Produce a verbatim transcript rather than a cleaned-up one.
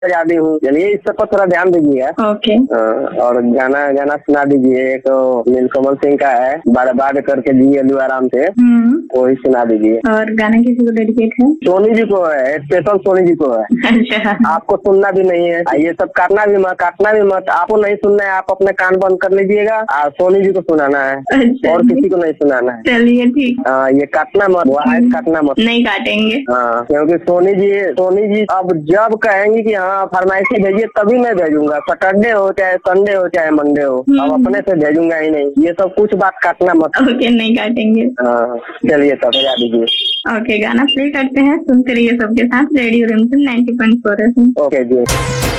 आजादी हूँ। चलिए इस सब पर थोड़ा ध्यान दीजिए। ओके। और गाना गाना सुना दीजिए। एक तो नीलकमल सिंह का है बर्बाद करके जिए लू आराम से, वही सुना दीजिए। और गाना किसी को डेडिकेट है? सोनी जी को है, स्पेशल सोनी जी को है। अच्छा। आपको सुनना भी नहीं है, ये सब काटना भी मत, काटना भी मत। आपको नहीं सुनना है, आप अपने कान बंद कर लीजिएगा और सोनी जी को सुनाना है। अच्छा, और किसी को नहीं सुनाना है। चलिए ठीक। हाँ, ये काटना मत, वाइस काटना मत। नहीं काटेंगे। हाँ, क्योंकि सोनी जी सोनी जी अब जब कहेंगी कि हाँ फरमाइशी भेजिए तभी मैं भेजूंगा। सैटरडे हो चाहे संडे हो चाहे मंडे हो, अब अपने से भेजूंगा ही नहीं। ये सब कुछ बात काटना मत। ओके, नहीं काटेंगे। हाँ चलिए तब भेजा दीजिए। ओके, गाना प्ले करते हैं, सुनते रहिए सबके साथ रेडियो रिमझिम नाइंटी पॉइंट फोर। ओके जी।